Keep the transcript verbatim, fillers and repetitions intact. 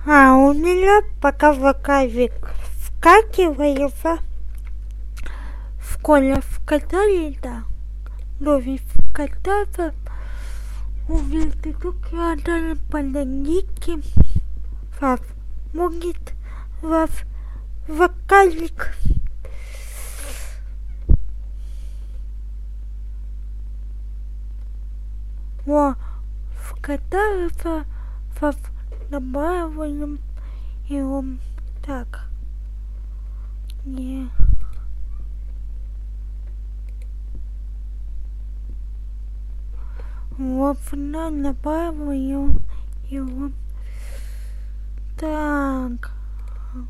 А у меня пока ваковик вкакиваю в в школе вкатали, да. Новый вкатava увидите тут рядом паненики в могит в вокалик. Во вкатava в добавим его так. Не. Вот добавим его. Так.